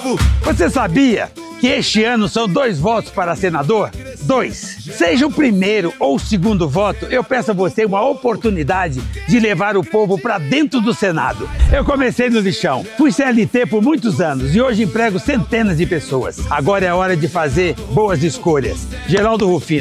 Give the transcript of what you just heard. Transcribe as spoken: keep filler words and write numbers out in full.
povo. Você sabia que este ano são dois votos para senador? Dois. Seja o primeiro ou o segundo voto, eu peço a você uma oportunidade de levar o povo para dentro do Senado. Eu comecei no lixão, fui C L T por muitos anos e hoje emprego centenas de pessoas. Agora é hora de fazer boas escolhas. Geraldo Rufino.